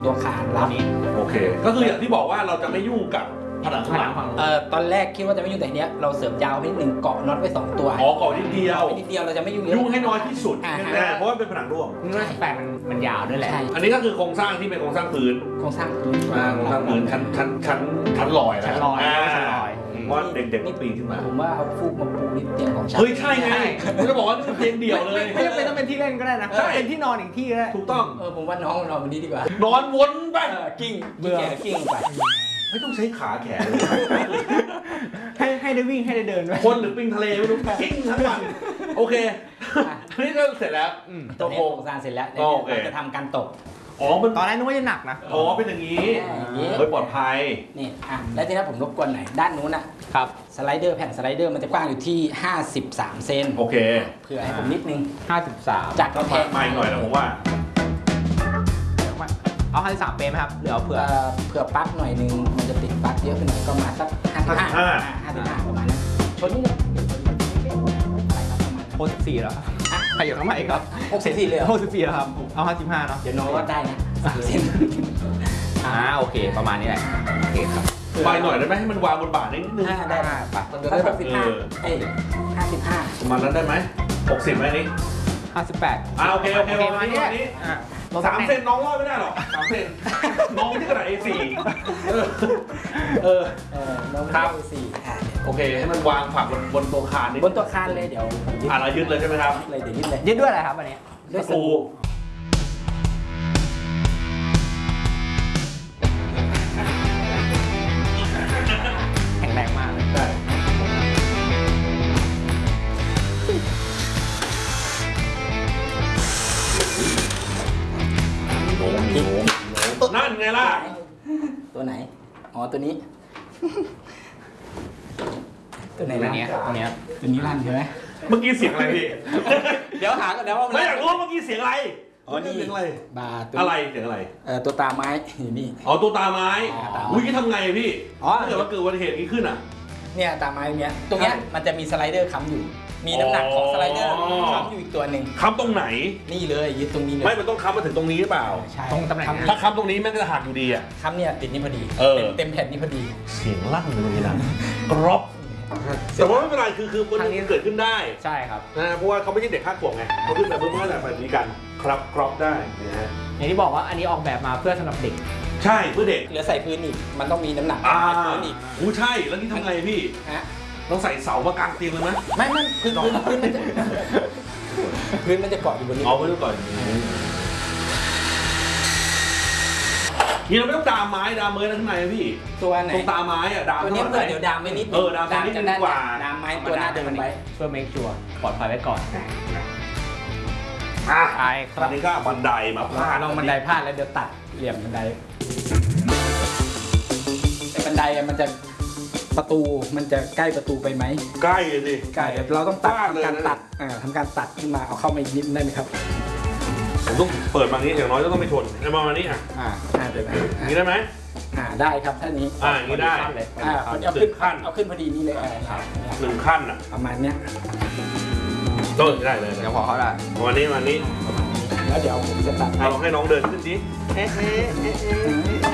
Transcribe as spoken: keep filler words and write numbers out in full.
ตัวคานรับนี้โอเคก็คืออย่างที่บอกว่าเราจะไม่ยุ่งกับผนังข้างหลังเอ่อตอนแรกคิดว่าจะไม่ยุ่งแต่เนี้ยเราเสริมยาวไปนิดนึงเกาะน็อตไว้สองตัวอ๋อเกาะนิดเดียวนิดเดียวเราจะไม่ยุ่งเยอะยุ่งให้น้อยที่สุดแน่เพราะว่าเป็นผนังร่วมเนื้อแปลงมันมันยาวด้วยแหละอันนี้ก็คือโครงสร้างที่เป็นโครงสร้างพื้นโครงสร้างพื้นโครงสร้างพื้นชั้นชั้นชั้นชั้นลอยชั้นลอยชั้นลอยว่าเด็กๆนี่ปีนขึ้นมาผมว่าเอาฟูกมาปูนิดเตียงของฉันเฮ้ยใช่ไงผมจะบอกว่านี่เป็นเตียงเดี่ยวเลยไม่จำเป็นต้องเป็นที่เล่นก็ได้นะเป็นที่นอนอีกที่ก็ได้ถูกต้องเออผมว่าน้องนอนวันนี้ดีกว่านอนวนไปกิ้งเบื่อกิ้งไปไม่ต้องใช้ขาแขนให้ให้ได้วิ่งให้ได้เดินด้วยคนหรือปิงทะเลไม่รู้กิ้งทั้งวันโอเคนี่ก็เสร็จแล้วตัวโครงสร้างเสร็จแล้วเราจะทำการตกอ๋อตอนแรกนึกว่าจะหนักนะอ๋อเป็นอย่างนี้เฮ้ยปลอดภัยนี่อ่ะแล้วทีนี้ผมรบกวนหน่อยด้านนู้นอ่ะครับสไลเดอร์แผ่นสไลเดอร์มันจะกว้างอยู่ที่ห้าสิบสามเซนโอเคเผื่อให้ผมนิดนึงห้าสิบสามจากกระแพงใหม่หน่อยนะผมว่าเอาห้าสิบสามเป๊ะไหมครับหรือเอาเผื่อเผื่อปลั๊กหน่อยนึงมันจะติดปลั๊กเยอะไปหน่อยก็มาสักห้าสิบห้าห้าสิบห้าประมาณนั้นชนนี่เลยหกสิบสี่แล้วขยับเข้ามาอีกครับหกสิบสี่เลยหกสิบสี่แล้วครับเอาห้าสิบห้าเนาะเดี๋ยวน้องก็ได้นะสามเซนอ่าโอเคประมาณนี้แหละโอเคครับไปหน่อยได้ไหมให้มันวางบนบ่านิดนึงได้ได้ปะมันจะได้แบบสิบห้าเอ้ยห้าสิบห้าประมาณนั้นได้ไหมหกสิบไหมนี่ห้าสิบแปดอ่าโอเคโอเคประมาณนี้สามเซนน้องรอดไม่ได้หรอกสามเซนน้องที่กระดาษ เอ สี่ เออเออน้องครับ เอ สี่โอเคให้มันวางฝักบนบนตัวคานนี่บนตัวคานเลยเดี๋ยวอ่าเรายึดเลยใช่ไหมครับเลยเดี๋ยวยึดเลยยึดด้วยอะไรครับอันนี้ด้วยสกูแข็งแรงมากเลยได้นั่นไงล่ะตัวไหนอ๋อตัวนี้ตัวไหนตัวนี้ตัวนี้ตัวนี้ลั่นใช่ไหมเมื่อกี้เสียงอะไรพี่เดี๋ยวหากันเดี๋ยวว่าไม่อยากรู้เมื่อกี้เสียงอะไรอ๋อนี่เสียงอะไรบาอะไรเสียงอะไรเอ่อตัวตาไม้นี่อ๋อตัวตาไม้อุ้ยทำไงพี่อ๋อถ้าเกิดว่าเกิดอุบัติเหตุนี้ขึ้นอ่ะเนี่ยตาไม้เนี้ยตรงเนี้ยมันจะมีสไลเดอร์ค้ำอยู่มีน้ำหนักของสไลเดอร์ค้ำอยู่อีกตัวหนึ่งค้ำตรงไหนนี่เลยยึดตรงนี้เลยไม่มันต้องค้ำมาถึงตรงนี้หรือเปล่าใช่ตรงตำแหน่งถ้าค้ำตรงนี้แม่งก็จะหักอยู่ดีอ่ะค้ำเนี่ยติดนี่พอดีเต็มแผ่นนี่พอดีเสียงลั่นเลยนะกรอบแต่ว่าไม่เป็นไรคือคือมันเกิดขึ้นได้ใช่ครับนะเพราะว่าเขาไม่ใช่เด็กข้าขวบไงเขาขึ้นมาเพื่อมาแบบนี้กันครับกรอบได้นะฮะอย่างที่บอกว่าอันนี้ออกแบบมาเพื่อสำหรับเด็กใช่เพื่อเด็กเหลือใส่พื้นอีกมันต้องมีน้ำหนักพื้นอีกอู้ใช่แล้วนี่ทำไงพี่ฮะต้องใส่เสามากางเตียงเลยไหมไม่ไม่พื้นพื้นพื้นมันจะพื้นมันจะเกาะอยู่บนนี้เอาพื้นก่อนนี่เราไม่ต้องดามไม้ดามเมยข้างในพี่ตัวไหนตรงตาไม้อะดามตัวนี้เปิดเดี๋ยวดามไม่นิดเออดามไม่นิดดีกว่าดามไม้ตัวหน้าเดินไปเพื่อ make sure ปลอดภัยไว้ก่อนอ่ะใช่ครับนี่ก็บันไดมาพลาดลองบันไดพลาดแล้วเดี๋ยวตัดเหลี่ยมบันไดแต่บันไดมันจะประตูมันจะใกล้ประตูไปไหมใกล้เลยสิใกล้เดี๋ยวเราต้องตัดทำการตัดทำการตัดขึ้นมาเอาเข้ามาอีกนิดได้ไหมครับผมต้องเปิดมานี้อย่างน้อยต้องไปชนในประมาณนี้อ่ะอ่าเดี๋ยวอย่างนี้ได้ไหมอ่าได้ครับท่านี้อ่าอย่างนี้ได้อ่าเอาขึ้นขั้นเอาขึ้นพอดีนี่เลยครับหนึ่งขั้นอ่ะประมาณเนี้ยต้นได้เลยเดี๋ยวพอเขาได้วันนี้วันนี้แล้วเดี๋ยวผมจะตัดเอาให้น้องเดินขึ้นดิ